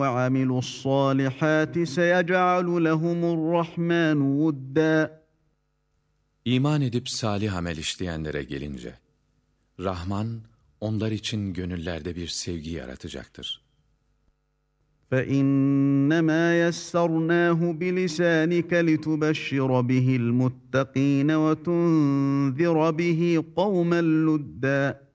وعملوا الصالحات سيجعل لهم الرحمن ودا. İman edip salih amel işleyenlere gelince, Rahman onlar için gönüllerde bir sevgi yaratacaktır. فَإِنَّمَا يَسَّرْنَاهُ بِلِسَانِكَ لِتُبَشِّرَ بِهِ الْمُتَّقِينَ وَتُنذِرَ بِهِ قَوْمًا لُدًّا.